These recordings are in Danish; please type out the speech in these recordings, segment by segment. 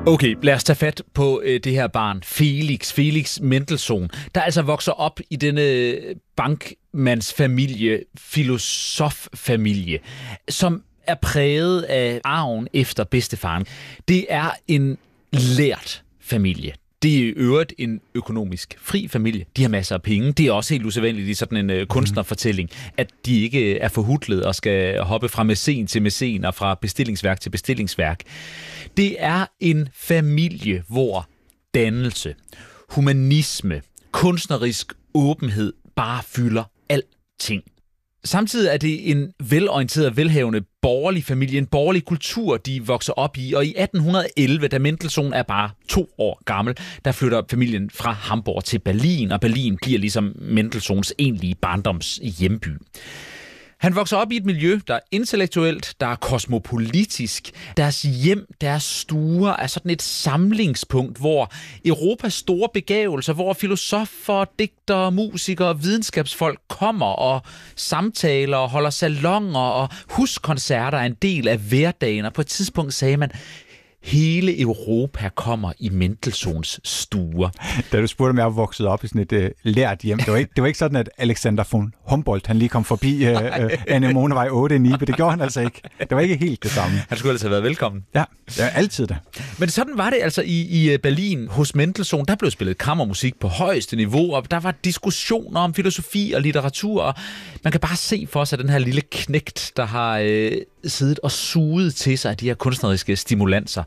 Okay, lad os tage fat på det her barn, Felix Mendelssohn, der altså vokser op i denne bankmandsfamilie, filosoffamilie, som er præget af arven efter bedstefaren. Det er en lært familie. Det er i øvrigt en økonomisk fri familie. De har masser af penge. Det er også helt usædvanligt i sådan en kunstnerfortælling, at de ikke er forhutlet og skal hoppe fra mæcen til mæcen og fra bestillingsværk til bestillingsværk. Det er en familie, hvor dannelse, humanisme, kunstnerisk åbenhed bare fylder alting. Samtidig er det en velorienteret, velhavende borgerlig familie, en borgerlig kultur, de vokser op i. Og i 1811, da Mendelssohn er bare 2 år gammel, der flytter familien fra Hamburg til Berlin, og Berlin bliver ligesom Mendelssohns egentlige barndoms hjemby. Han vokser op i et miljø, der er intellektuelt, der er kosmopolitisk. Deres hjem, deres stuer er sådan et samlingspunkt, hvor Europas store begavelser, hvor filosofer, digtere, musikere, videnskabsfolk kommer og samtaler og holder salonger og huskoncerter er en del af hverdagen. Og på et tidspunkt sagde man, hele Europa kommer i Mendelssohns stuer. Da du spurgte, om jeg var vokset op i sådan et lært hjem, det var ikke sådan, at Alexander von Humboldt, han lige kom forbi Anemonevej 8 i Nibe. Det gjorde han altså ikke. Det var ikke helt det samme. Han skulle altså have været velkommen. Ja, altid da. Men sådan var det altså i Berlin hos Mendelssohn. Der blev spillet kammermusik på højeste niveau, og der var diskussioner om filosofi og litteratur. Og man kan bare se for sig den her lille knægt, der har siddet og suget til sig af de her kunstneriske stimulanser.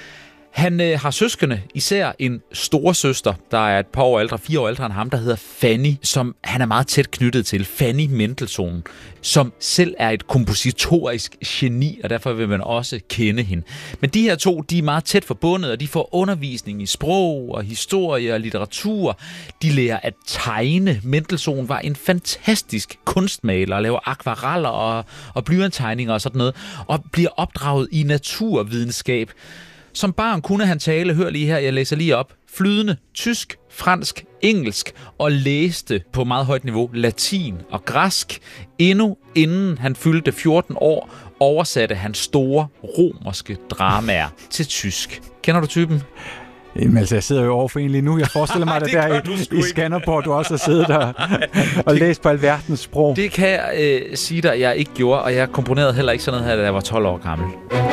Han har søskende, især en storesøster, der er et par år ældre, 4 år ældre end ham, der hedder Fanny, som han er meget tæt knyttet til. Fanny Mendelssohn, som selv er et kompositorisk geni, og derfor vil man også kende hende. Men de her to, de er meget tæt forbundet, og de får undervisning i sprog og historie og litteratur. De lærer at tegne. Mendelssohn var en fantastisk kunstmaler og laver akvareller og blyanttegninger og sådan noget, og bliver opdraget i naturvidenskab. Som barn kunne han tale, hør lige her, jeg læser lige op, flydende tysk, fransk, engelsk og læste på meget højt niveau latin og græsk. Endnu inden han fyldte 14 år, oversatte han store romerske dramaer til tysk. Kender du typen? Jamen altså, jeg sidder jo overfor en lige nu. Jeg forestiller mig, at der i Skanderborg, du også har siddet der og læst på alverdens sprog. Det kan jeg sige dig, jeg ikke gjorde, og jeg komponerede heller ikke sådan noget her, da jeg var 12 år gammel.